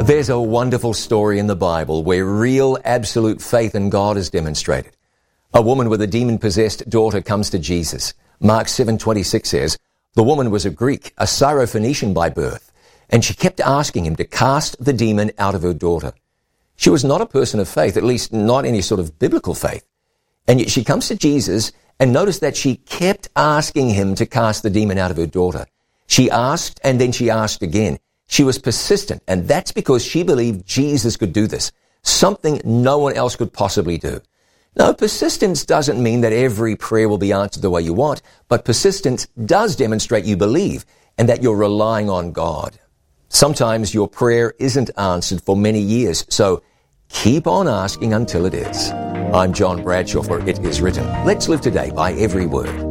There's a wonderful story in the Bible where real, absolute faith in God is demonstrated. A woman with a demon-possessed daughter comes to Jesus. Mark 7:26 says, "The woman was a Greek, a Syrophoenician by birth, and she kept asking him to cast the demon out of her daughter. She was not a person of faith, at least not any sort of biblical faith. And yet she comes to Jesus, and notice that she kept asking him to cast the demon out of her daughter. She asked, and then she asked again. She was persistent, and that's because she believed Jesus could do this, something no one else could possibly do. Now, persistence doesn't mean that every prayer will be answered the way you want, but persistence does demonstrate you believe and that you're relying on God. Sometimes your prayer isn't answered for many years, so keep on asking until it is. I'm John Bradshaw for It Is Written. Let's live today by every word.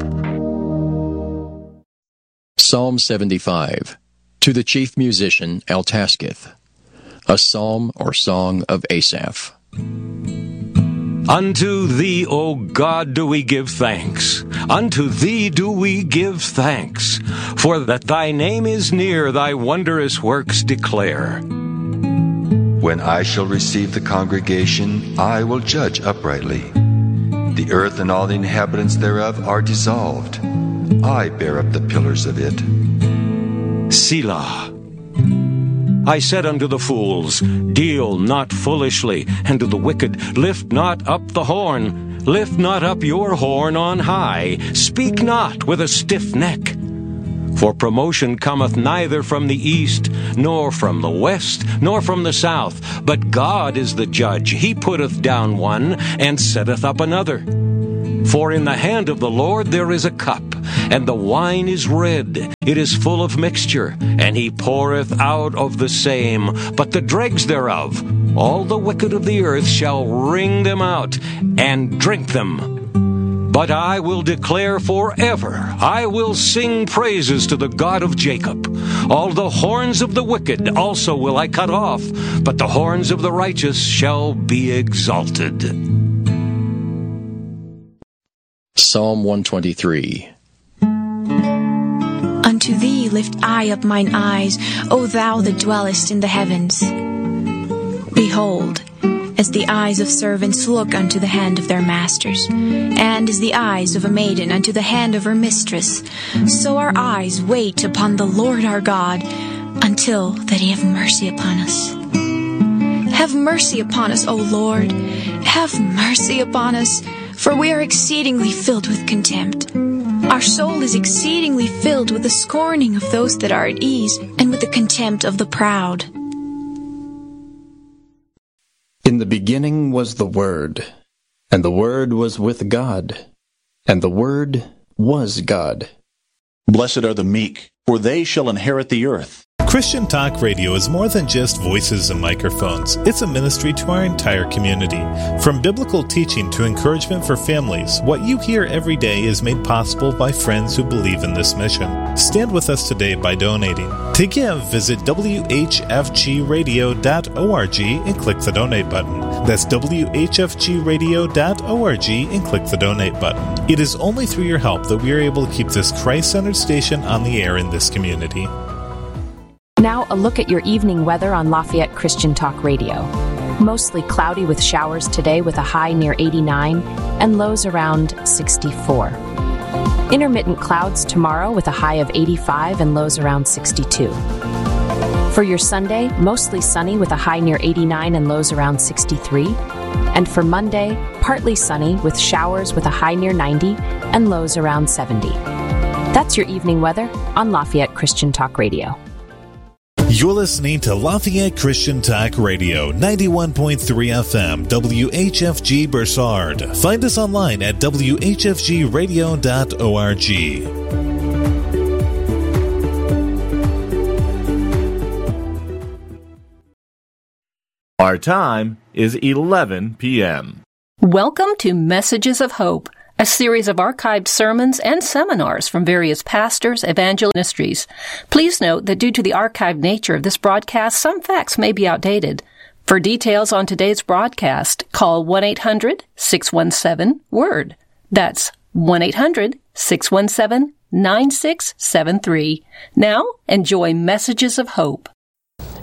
Psalm 75. To the chief musician Altasketh, a psalm or song of Asaph. Unto thee, O God, do we give thanks. Unto thee do we give thanks. For that thy name is near, thy wondrous works declare. When I shall receive the congregation, I will judge uprightly. The earth and all the inhabitants thereof are dissolved. I bear up the pillars of it. Selah. I said unto the fools, deal not foolishly, and to the wicked, lift not up the horn. Lift not up your horn on high. Speak not with a stiff neck. For promotion cometh neither from the east, nor from the west, nor from the south. But God is the judge. He putteth down one, and setteth up another. For in the hand of the Lord there is a cup, and the wine is red. It is full of mixture, and he poureth out of the same. But the dregs thereof, all the wicked of the earth shall wring them out, and drink them. But I will declare forever, I will sing praises to the God of Jacob. All the horns of the wicked also will I cut off, but the horns of the righteous shall be exalted. Psalm 123. Unto thee lift I up mine eyes, O thou that dwellest in the heavens. Behold, as the eyes of servants look unto the hand of their masters, and as the eyes of a maiden unto the hand of her mistress, so our eyes wait upon the Lord our God, until that he have mercy upon us. Have mercy upon us, O Lord, have mercy upon us, for we are exceedingly filled with contempt. Our soul is exceedingly filled with the scorning of those that are at ease, and with the contempt of the proud. In the beginning was the Word, and the Word was with God, and the Word was God. Blessed are the meek, for they shall inherit the earth. Christian Talk Radio is more than just voices and microphones. It's a ministry to our entire community. From biblical teaching to encouragement for families, what you hear every day is made possible by friends who believe in this mission. Stand with us today by donating. To give, visit whfgradio.org and click the donate button. That's whfgradio.org and click the donate button. It is only through your help that we are able to keep this Christ-centered station on the air in this community. Now a look at your evening weather on Lafayette Christian Talk Radio. Mostly cloudy with showers today with a high near 89 and lows around 64. Intermittent clouds tomorrow with a high of 85 and lows around 62. For your Sunday, mostly sunny with a high near 89 and lows around 63. And for Monday, partly sunny with showers with a high near 90 and lows around 70. That's your evening weather on Lafayette Christian Talk Radio. You're listening to Lafayette Christian Talk Radio, 91.3 FM, WHFG Bursard. Find us online at whfgradio.org. Our time is 11 p.m. Welcome to Messages of Hope, a series of archived sermons and seminars from various pastors, evangelical ministries. Please note that due to the archived nature of this broadcast, some facts may be outdated. For details on today's broadcast, call 1-800-617-WORD. That's 1-800-617-9673. Now, enjoy Messages of Hope.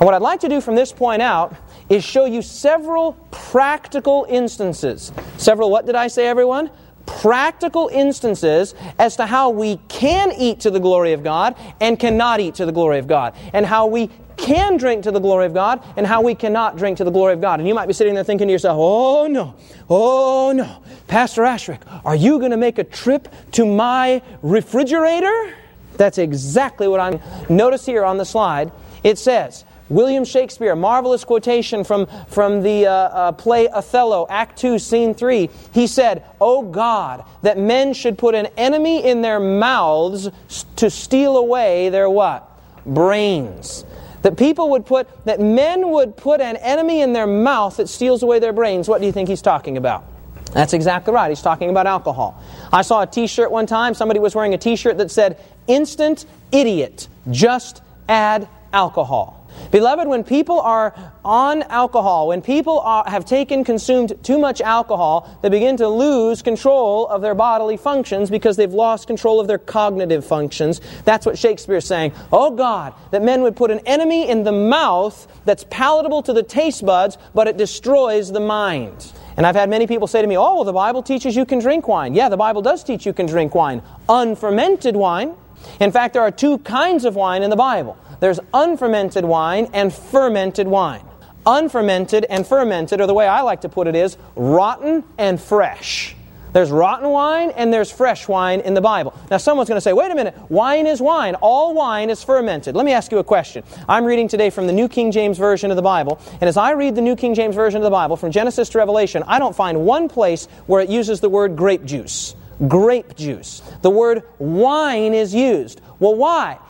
And what I'd like to do from this point out is show you several practical instances. Several, what did I say, everyone? Practical instances as to how we can eat to the glory of God and cannot eat to the glory of God, and how we can drink to the glory of God and how we cannot drink to the glory of God. And you might be sitting there thinking to yourself, oh no, Pastor Ashrick, are you going to make a trip to my refrigerator? That's exactly what I'm... Notice here on the slide, it says, William Shakespeare, marvelous quotation from the play Othello, Act 2, Scene 3. He said, "O God, that men should put an enemy in their mouths to steal away their" what? Brains. That men would put an enemy in their mouth that steals away their brains. What do you think he's talking about? That's exactly right. He's talking about alcohol. I saw a t-shirt one time. Somebody was wearing a t-shirt that said, "Instant idiot, just add alcohol." Beloved, when people are on alcohol, when people have consumed too much alcohol, they begin to lose control of their bodily functions because they've lost control of their cognitive functions. That's what Shakespeare's saying. Oh God, that men would put an enemy in the mouth that's palatable to the taste buds, but it destroys the mind. And I've had many people say to me, oh, well, the Bible teaches you can drink wine. Yeah, the Bible does teach you can drink wine. Unfermented wine. In fact, there are two kinds of wine in the Bible. There's unfermented wine and fermented wine. Unfermented and fermented, or the way I like to put it is, rotten and fresh. There's rotten wine and there's fresh wine in the Bible. Now someone's going to say, wait a minute, wine is wine. All wine is fermented. Let me ask you a question. I'm reading today from the New King James Version of the Bible, and as I read the New King James Version of the Bible, from Genesis to Revelation, I don't find one place where it uses the word grape juice. Grape juice. The word wine is used. Well, why?